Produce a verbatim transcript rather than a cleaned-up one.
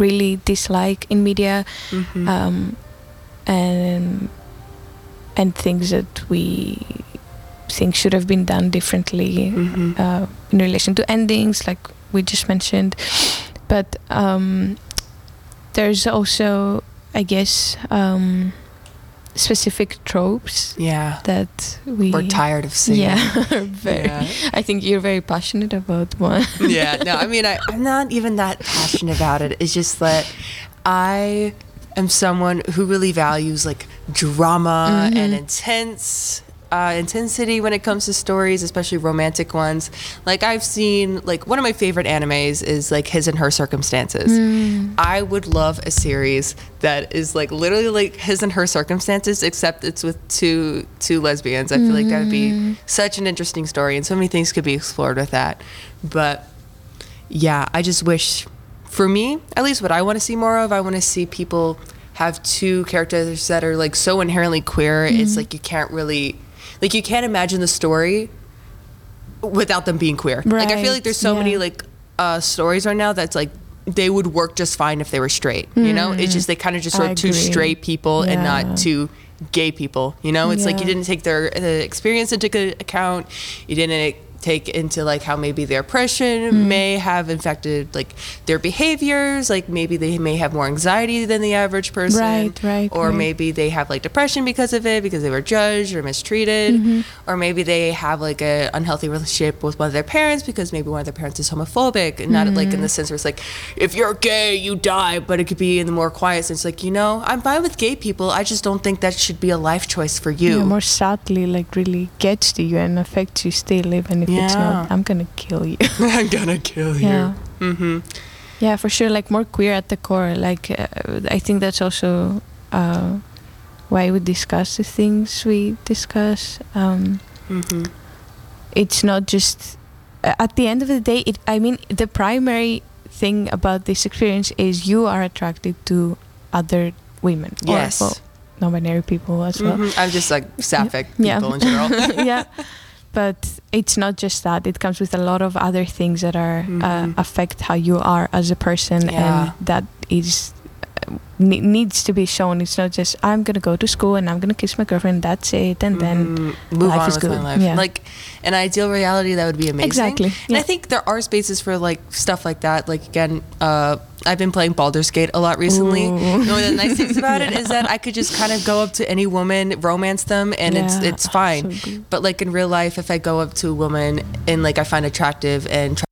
really dislike in media, Mm-hmm. um, and and things that we think should have been done differently Mm-hmm. uh, in relation to endings, like we just mentioned. But um, there's also, I guess, um, specific tropes Yeah. that we We're tired of seeing. yeah, very. Yeah. I think you're very passionate about one. Yeah, no, I mean, I, I'm not even that passionate about it. It's just that I am someone who really values like drama Mhm. and intense uh, intensity when it comes to stories, especially romantic ones. Like I've seen, like one of my favorite animes is like His and Her Circumstances. Mm. I would love a series that is like literally like His and Her Circumstances, except it's with two two lesbians. I feel like that would be Mm. such an interesting story, and so many things could be explored with that. But yeah, I just wish, for me, at least what I want to see more of, I want to see people have two characters that are like so inherently queer. It's like you can't really, like you can't imagine the story without them being queer. Like I feel Right, like there's so yeah. many like uh, stories right now that's like they would work just fine if they were straight. You know, it's just they kind of just I sort of two agree. straight people and Yeah. not two gay people. You know, it's like you Yeah. didn't take their uh, experience into c- account. You didn't take into like how maybe their oppression Mm. may have infected like their behaviors. Like maybe they may have more anxiety than the average person, Right, right, or right. maybe they have like depression because of it, because they were judged or mistreated, Mm-hmm. or maybe they have like a unhealthy relationship with one of their parents because maybe one of their parents is homophobic, and not like in the sense where it's like if you're gay you die, but it could be in the more quiet sense, like, you know, I'm fine with gay people, I just don't think that should be a life choice for you. Yeah, more subtly, like really gets to you and affects you still, even if it's Yeah. not. I'm gonna kill you. I'm gonna kill you. Yeah. Mm-hmm. Yeah, for sure. Like more queer at the core. Like uh, I think that's also uh, why we discuss the things we discuss. Um, Mm-hmm. it's not just uh, at the end of the day. It. I mean, the primary thing about this experience is you are attracted to other women. Yes. Or, well, non-binary people as well. Mm-hmm. I'm just like sapphic Yeah. people in general. Yeah. But it's not just that. It comes with a lot of other things that are uh, Mhm. affect how you are as a person, Yeah. and that is uh, ne- needs to be shown. It's not just I'm gonna go to school and I'm gonna kiss my girlfriend. That's it, and then Mhm. move life on is with good. my life. Yeah. Like an ideal reality, that would be amazing. Exactly. And I Yeah. think there are spaces for like stuff like that. Like again, uh, I've been playing Baldur's Gate a lot recently. Ooh. You know, one of the nice things about it Yeah. is that I could just kind of go up to any woman, romance them, and it's Yeah. it's fine. So good. But like in real life, if I go up to a woman and like I find attractive and try